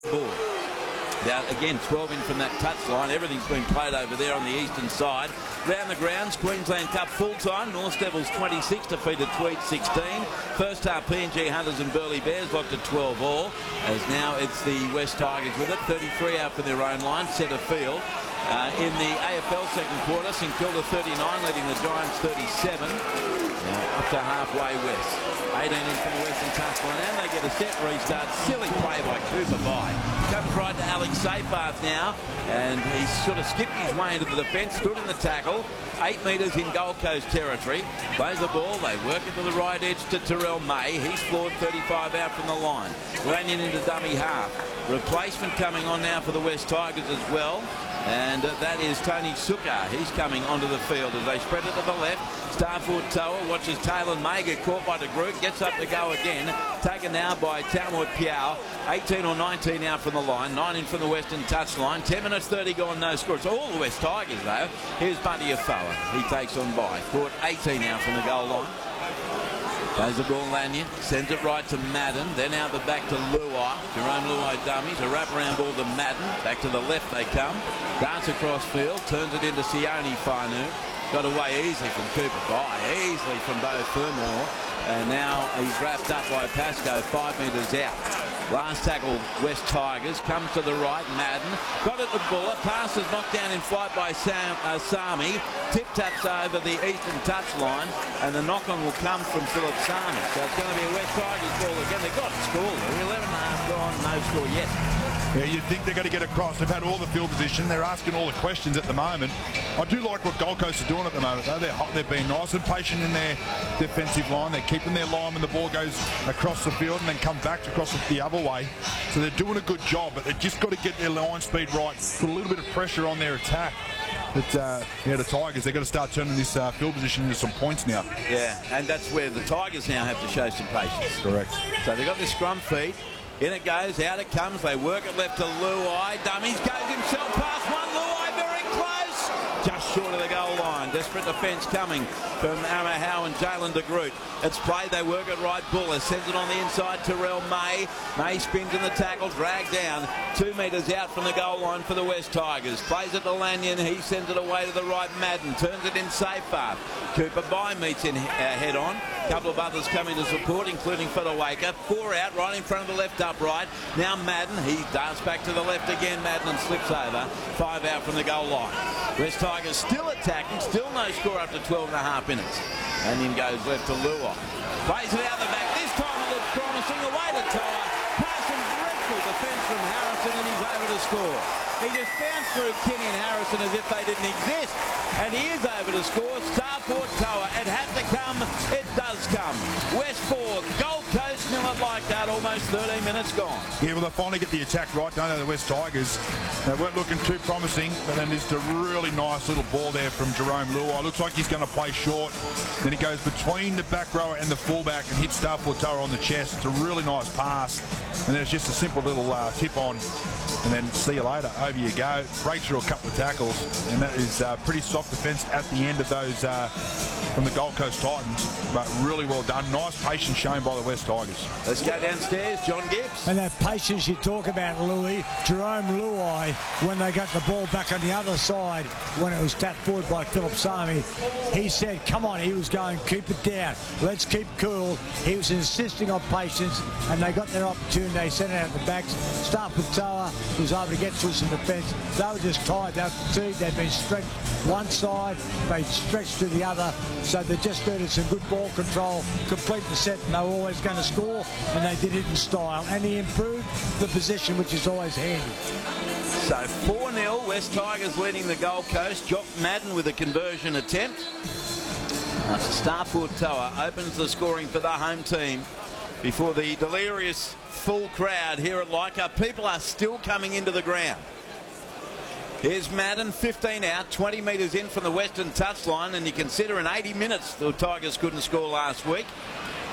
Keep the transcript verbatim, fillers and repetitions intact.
Ball. Now, again, twelve in from that touchline. Everything's been played over there on the eastern side. Round the grounds, Queensland Cup full-time. North Devils twenty-six, defeated Tweed sixteen. First half, P N G Hunters and Burleigh Bears locked at twelve all. As now it's the West Tigers with it. thirty-three out for their own line, centre field. Uh, in the A F L second quarter, St Kilda thirty-nine, leading the Giants thirty-seven. Now up to halfway west. eighteen in from the western touchline, and they get a set restart. Silly play by Cooper Bye. Comes right to Alex Seyfarth now, and he sort of skipped his way into the defence, stood in the tackle. Eight metres in Gold Coast territory. Plays the ball, they work it to the right edge to Terrell May. He's floored thirty-five out from the line. Lanyon into dummy half. Replacement coming on now for the West Tigers as well. And uh, that is Tony Sukkar. He's coming onto the field as they spread it to the left. Starford Toa watches Taylor May get caught by the group. Gets up to go again. Taken now by Talmud Piao. eighteen or nineteen out from the line. nine in from the western touchline. ten minutes thirty gone, no score. It's all the West Tigers though. Here's Bunty Afoa. He takes on by. Caught eighteen out from the goal line. Plays the ball, Lanyon, sends it right to Madden, then out the back to Luai. Jerome Luai dummies, a wraparound ball to Madden. Back to the left they come. Dance across field, turns it into Sione Fainu. Got away easily from Cooper Bye, easily from Beau Fermor. And now he's wrapped up by Pascoe, five metres out. Last tackle, West Tigers, comes to the right, Madden. Got it to Buller, pass is knocked down in flight by Sam, uh, Sami. Tip-taps over the eastern touchline, and the knock-on will come from Philip Sami. So it's going to be a West Tigers ball again. They've got to score there, eleven and a half gone, no score yet. Yeah, you'd think they're going to get across. They've had all the field position. They're asking all the questions at the moment. I do like what Gold Coast are doing at the moment, though. They're hot. They've been nice and patient in their defensive line. They're keeping their line when the ball goes across the field and then comes back across the other way. So they're doing a good job, but they've just got to get their line speed right. Put a little bit of pressure on their attack. But uh, yeah, the Tigers, they've got to start turning this uh, field position into some points now. Yeah, and that's where the Tigers now have to show some patience. Correct. So they've got the scrum feed. In it goes, out it comes. They work it left to Luai. Dummies goes himself past one. Luai very close. Just short of the goal line. Desperate defence coming from Amahau and Jalen de Groot. It's played. They work it right. Buller sends it on the inside. Terrell May. May spins in the tackle. Dragged down. Two metres out from the goal line for the West Tigers. Plays it to Lanyon. He sends it away to the right. Madden turns it in Seyfarth. Cooper Bye meets in uh, head on. A couple of others coming to support, including Fodawaker. Four out, right in front of the left upright. Now Madden, he darts back to the left again. Madden and slips over. Five out from the goal line. West Tigers still attacking, still no score up to twelve and a half minutes. And then goes left to Luai. Plays it out the back. This time it looks promising. Away to Toa. Passing dreadful defence from Harrison, and he's over to score. He just bounced through Kenny and Harrison as if they didn't exist. And he is over to score. Starport Toa. It had to come. It does come. West four. Gold Coast nil it like that. Almost thirteen minutes gone. Yeah, well, they finally get the attack right, don't they, the West Tigers? They weren't looking too promising, but then there's a really nice little ball there from Jerome Luai. Looks like he's going to play short. Then he goes between the back rower and the fullback and hits Starport Toa on the chest. It's a really nice pass. And then it's just a simple little uh, tip on. And then see you later. Over you go. Breaks through a couple of tackles. And that is uh, pretty soft defence at the end of those uh, from the Gold Coast Titans. But really well done. Nice patience shown by the West Tigers. Let's go downstairs. John Gibbs. And that patience you talk about, Louis. Jerome Luai, when they got the ball back on the other side, when it was tapped forward by Philip Sami, he said, come on, he was going, keep it down. Let's keep cool. He was insisting on patience, and they got their opportunity. They sent it out the backs. Start with Toa. He was able to get through some defence. They were just tired. They were fatigued. They'd been stretched one side. They stretched to the other. So they just needed some good ball control, complete the set, and they were always going to score, and they did it in style. And he improved the position, which is always handy. So four nil, West Tigers leading the Gold Coast. Jock Madden with a conversion attempt. Starport Toa opens the scoring for the home team before the delirious full crowd here at Leichhardt. People are still coming into the ground. Here's Madden, fifteen out, twenty metres in from the western touchline, and you consider in eighty minutes the Tigers couldn't score last week.